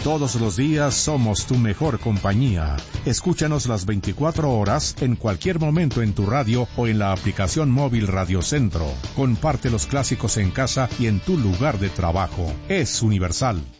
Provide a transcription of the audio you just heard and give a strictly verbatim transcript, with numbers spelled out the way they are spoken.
Todos los días somos tu mejor compañía. Escúchanos las veinticuatro horas en cualquier momento en tu radio o en la aplicación móvil Radio Centro. Comparte los clásicos en casa y en tu lugar de trabajo. Es Universal.